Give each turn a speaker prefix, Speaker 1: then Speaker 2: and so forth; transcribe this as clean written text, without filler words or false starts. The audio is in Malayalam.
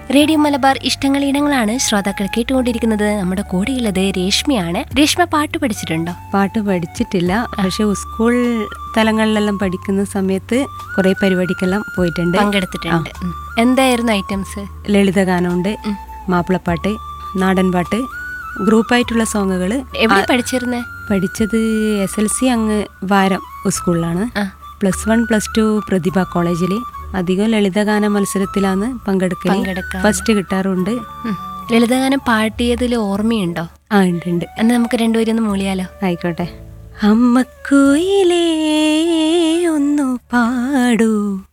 Speaker 1: റേഡിയോ മലബാർ ഇഷ്ടങ്ങൾ ഇടങ്ങളാണ് ശ്രോതാക്കൾ കേട്ടുകൊണ്ടിരിക്കുന്നത്. നമ്മുടെ കൂടെയുള്ളത് രേഷ്മയാണ്. രേഷ്മ പാട്ട് പഠിച്ചിട്ടുണ്ടോ?
Speaker 2: പാട്ട് പഠിച്ചിട്ടില്ല, പക്ഷെ സ്കൂൾ തലങ്ങളിലെല്ലാം പഠിക്കുന്ന സമയത്ത് കുറെ പരിപാടിക്കെല്ലാം പോയിട്ടുണ്ട്,
Speaker 1: പങ്കെടുത്തിട്ടുണ്ട്. എന്തായിരുന്നു ഐറ്റംസ്?
Speaker 2: ലളിതഗാനമുണ്ട്, മാപ്പിളപ്പാട്ട്, നാടൻ പാട്ട്, ഗ്രൂപ്പായിട്ടുള്ള സോങ്ങുകൾ.
Speaker 1: എവിടെ പഠിച്ചിരുന്നേ?
Speaker 2: പഠിച്ചത് SLC അങ്ങ് വാരം സ്കൂളിലാണ്. +1 +2 പ്രതിഭ കോളേജിൽ. അധികം ലളിതഗാന മത്സരത്തിലാണ് പങ്കെടുക്കൽ, ഫസ്റ്റ് കിട്ടാറുണ്ട്.
Speaker 1: ലളിതഗാനം പാട്ടിയതിൽ ഓർമ്മയുണ്ടോ?
Speaker 2: ഉണ്ട്.
Speaker 1: എന്നാ നമുക്ക് രണ്ടുപേരും ഒന്ന് മൂളിയാലോ?
Speaker 2: ആയിക്കോട്ടെ. അമ്മക്കുയിലേ ഒന്നു പാടൂ